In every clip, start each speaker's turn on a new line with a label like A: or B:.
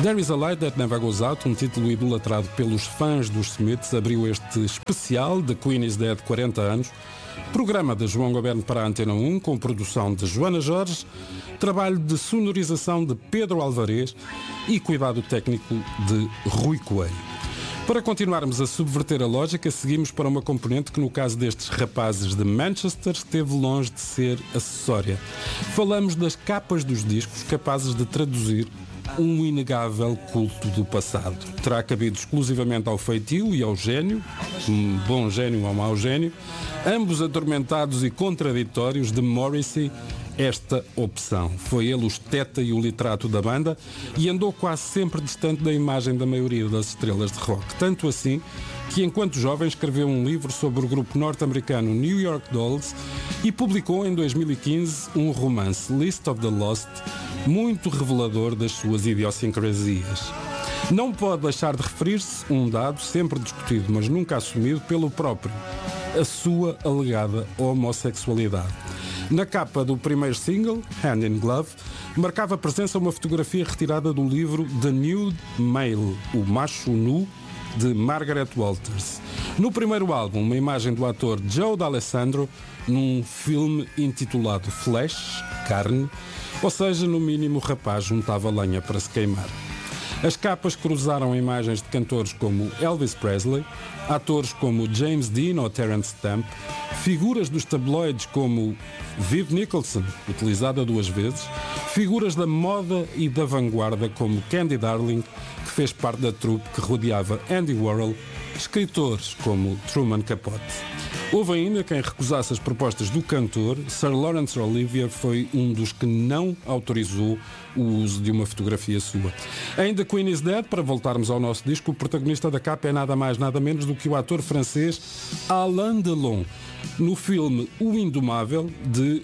A: There Is a Light That Never Goes Out, um título idolatrado pelos fãs dos Smiths, abriu este especial de Queen is Dead 40 anos, programa de João Goberno para a Antena 1, com produção de Joana Jorge, trabalho de sonorização de Pedro Alvarez e cuidado técnico de Rui Coelho. Para continuarmos a subverter a lógica, seguimos para uma componente que, no caso destes rapazes de Manchester, esteve longe de ser acessória. Falamos das capas dos discos, capazes de traduzir um inegável culto do passado. Terá cabido exclusivamente ao feitio e ao gênio, um bom gênio ou mau gênio, ambos atormentados e contraditórios, de Morrissey, esta opção. Foi ele o esteta e o literato da banda e andou quase sempre distante da imagem da maioria das estrelas de rock. Tanto assim que, enquanto jovem, escreveu um livro sobre o grupo norte-americano New York Dolls e publicou em 2015 um romance, List of the Lost, muito revelador das suas idiosincrasias. Não pode deixar de referir-se um dado sempre discutido, mas nunca assumido pelo próprio: a sua alegada homossexualidade. Na capa do primeiro single, Hand in Glove, marcava presença uma fotografia retirada do livro The Nude Male, o macho nu, de Margaret Walters. No primeiro álbum, uma imagem do ator Joe D'Alessandro num filme intitulado Flesh, Carne, ou seja, no mínimo o rapaz juntava lenha para se queimar. As capas cruzaram imagens de cantores como Elvis Presley, atores como James Dean ou Terence Stamp, figuras dos tabloides como Viv Nicholson, utilizada 2 vezes, figuras da moda e da vanguarda como Candy Darling, que fez parte da troupe que rodeava Andy Warhol, escritores como Truman Capote. Houve ainda quem recusasse as propostas do cantor. Sir Laurence Olivier foi um dos que não autorizou o uso de uma fotografia sua. Ainda Queen is Dead, para voltarmos ao nosso disco, o protagonista da capa é nada mais nada menos do que o ator francês Alain Delon, no filme O Indomável, de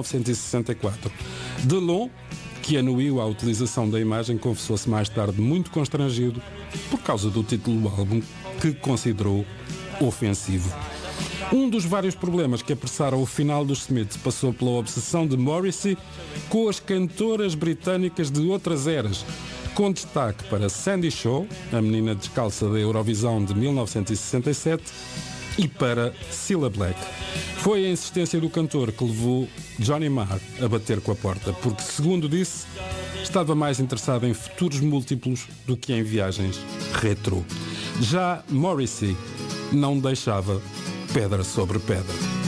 A: 1964. Delon, que anuiu a utilização da imagem, confessou-se mais tarde muito constrangido por causa do título do álbum, que considerou ofensivo. Um dos vários problemas que apressaram o final dos Smiths passou pela obsessão de Morrissey com as cantoras britânicas de outras eras, com destaque para Sandy Shaw, a menina descalça da Eurovisão de 1967, e para Cilla Black. Foi a insistência do cantor que levou Johnny Marr a bater com a porta, porque, segundo disse, estava mais interessado em futuros múltiplos do que em viagens retrô. Já Morrissey não deixava pedra sobre pedra.